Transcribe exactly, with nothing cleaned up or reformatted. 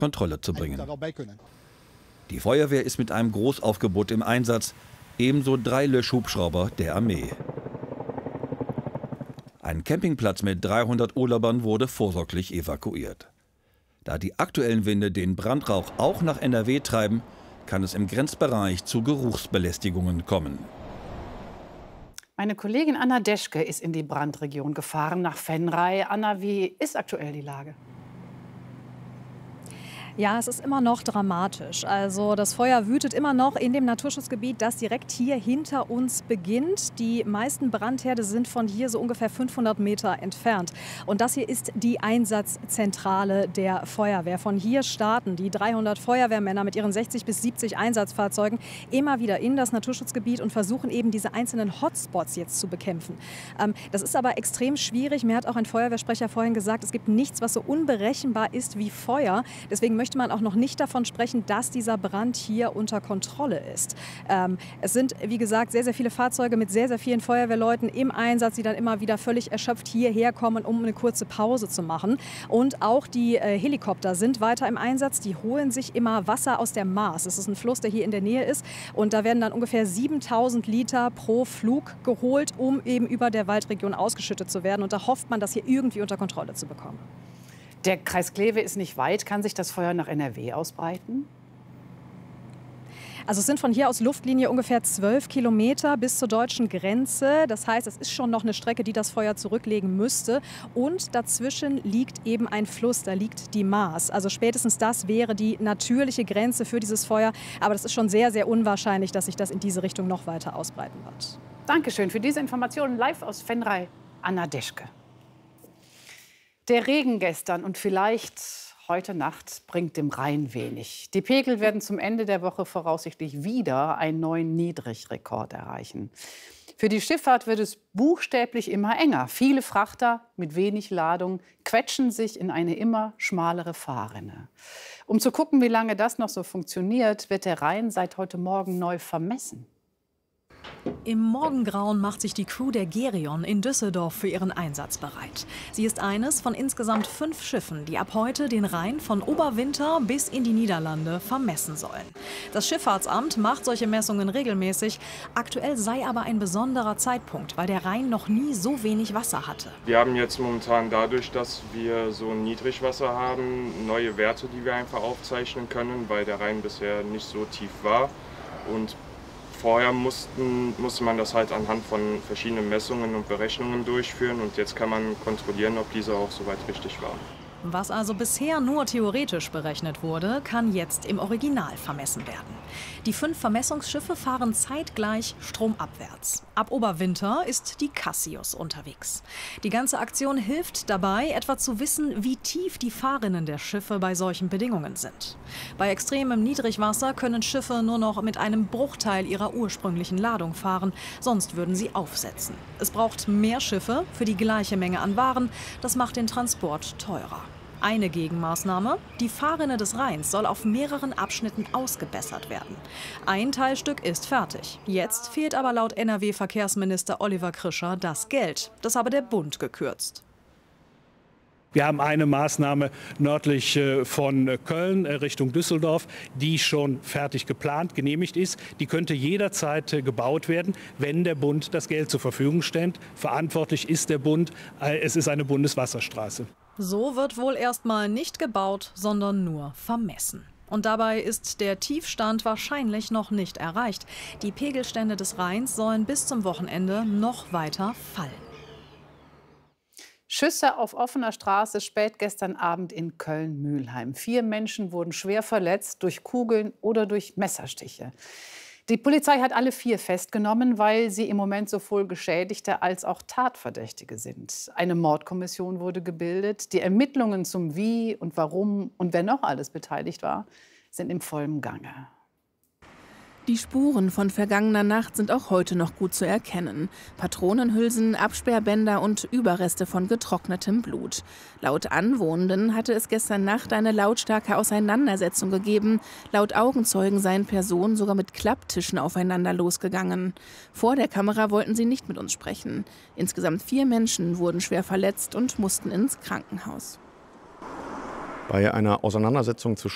Kontrolle zu bringen. Die Feuerwehr ist mit einem Großaufgebot im Einsatz, ebenso drei Löschhubschrauber der Armee. Ein Campingplatz mit dreihundert Urlaubern wurde vorsorglich evakuiert. Da die aktuellen Winde den Brandrauch auch nach N R W treiben, kann es im Grenzbereich zu Geruchsbelästigungen kommen. Meine Kollegin Anna Deschke ist in die Brandregion gefahren, nach Venray. Anna, wie ist aktuell die Lage? Ja, es ist immer noch dramatisch. Also das Feuer wütet immer noch in dem Naturschutzgebiet, das direkt hier hinter uns beginnt. Die meisten Brandherde sind von hier so ungefähr fünfhundert Meter entfernt. Und das hier ist die Einsatzzentrale der Feuerwehr. Von hier starten die dreihundert Feuerwehrmänner mit ihren sechzig bis siebzig Einsatzfahrzeugen immer wieder in das Naturschutzgebiet und versuchen eben diese einzelnen Hotspots jetzt zu bekämpfen. Ähm, das ist aber extrem schwierig. Mir hat auch ein Feuerwehrsprecher vorhin gesagt, es gibt nichts, was so unberechenbar ist wie Feuer. Deswegen möchte man auch noch nicht davon sprechen, dass dieser Brand hier unter Kontrolle ist. Ähm, es sind, wie gesagt, sehr, sehr viele Fahrzeuge mit sehr, sehr vielen Feuerwehrleuten im Einsatz, die dann immer wieder völlig erschöpft hierher kommen, um eine kurze Pause zu machen. Und auch die äh, Helikopter sind weiter im Einsatz. Die holen sich immer Wasser aus der Maas. Das ist ein Fluss, der hier in der Nähe ist. Und da werden dann ungefähr siebentausend Liter pro Flug geholt, um eben über der Waldregion ausgeschüttet zu werden. Und da hofft man, das hier irgendwie unter Kontrolle zu bekommen. Der Kreis Kleve ist nicht weit. Kann sich das Feuer nach N R W ausbreiten? Also es sind von hier aus Luftlinie ungefähr zwölf Kilometer bis zur deutschen Grenze. Das heißt, es ist schon noch eine Strecke, die das Feuer zurücklegen müsste. Und dazwischen liegt eben ein Fluss, da liegt die Maas. Also spätestens das wäre die natürliche Grenze für dieses Feuer. Aber das ist schon sehr, sehr unwahrscheinlich, dass sich das in diese Richtung noch weiter ausbreiten wird. Dankeschön für diese Informationen live aus Venray, Anna Deschke. Der Regen gestern und vielleicht heute Nacht bringt dem Rhein wenig. Die Pegel werden zum Ende der Woche voraussichtlich wieder einen neuen Niedrigrekord erreichen. Für die Schifffahrt wird es buchstäblich immer enger. Viele Frachter mit wenig Ladung quetschen sich in eine immer schmalere Fahrrinne. Um zu gucken, wie lange das noch so funktioniert, wird der Rhein seit heute Morgen neu vermessen. Im Morgengrauen macht sich die Crew der Gerion in Düsseldorf für ihren Einsatz bereit. Sie ist eines von insgesamt fünf Schiffen, die ab heute den Rhein von Oberwinter bis in die Niederlande vermessen sollen. Das Schifffahrtsamt macht solche Messungen regelmäßig. Aktuell sei aber ein besonderer Zeitpunkt, weil der Rhein noch nie so wenig Wasser hatte. Wir haben jetzt momentan dadurch, dass wir so ein Niedrigwasser haben, neue Werte, die wir einfach aufzeichnen können, weil der Rhein bisher nicht so tief war. Und vorher mussten, musste man das halt anhand von verschiedenen Messungen und Berechnungen durchführen und jetzt kann man kontrollieren, ob diese auch soweit richtig waren. Was also bisher nur theoretisch berechnet wurde, kann jetzt im Original vermessen werden. Die fünf Vermessungsschiffe fahren zeitgleich stromabwärts. Ab Oberwinter ist die Cassius unterwegs. Die ganze Aktion hilft dabei, etwa zu wissen, wie tief die Fahrrinnen der Schiffe bei solchen Bedingungen sind. Bei extremem Niedrigwasser können Schiffe nur noch mit einem Bruchteil ihrer ursprünglichen Ladung fahren, sonst würden sie aufsetzen. Es braucht mehr Schiffe für die gleiche Menge an Waren, das macht den Transport teurer. Eine Gegenmaßnahme: Die Fahrrinne des Rheins soll auf mehreren Abschnitten ausgebessert werden. Ein Teilstück ist fertig. Jetzt fehlt aber laut N R W-Verkehrsminister Oliver Krischer das Geld. Das habe der Bund gekürzt. Wir haben eine Maßnahme nördlich von Köln Richtung Düsseldorf, die schon fertig geplant, genehmigt ist. Die könnte jederzeit gebaut werden, wenn der Bund das Geld zur Verfügung stellt. Verantwortlich ist der Bund. Es ist eine Bundeswasserstraße. So wird wohl erstmal nicht gebaut, sondern nur vermessen. Und dabei ist der Tiefstand wahrscheinlich noch nicht erreicht. Die Pegelstände des Rheins sollen bis zum Wochenende noch weiter fallen. Schüsse auf offener Straße spät gestern Abend in Köln-Mühlheim. Vier Menschen wurden schwer verletzt durch Kugeln oder durch Messerstiche. Die Polizei hat alle vier festgenommen, weil sie im Moment sowohl Geschädigte als auch Tatverdächtige sind. Eine Mordkommission wurde gebildet. Die Ermittlungen zum Wie und Warum und wer noch alles beteiligt war, sind im vollen Gange. Die Spuren von vergangener Nacht sind auch heute noch gut zu erkennen. Patronenhülsen, Absperrbänder und Überreste von getrocknetem Blut. Laut Anwohnenden hatte es gestern Nacht eine lautstarke Auseinandersetzung gegeben. Laut Augenzeugen seien Personen sogar mit Klapptischen aufeinander losgegangen. Vor der Kamera wollten sie nicht mit uns sprechen. Insgesamt vier Menschen wurden schwer verletzt und mussten ins Krankenhaus. Bei einer Auseinandersetzung zwischen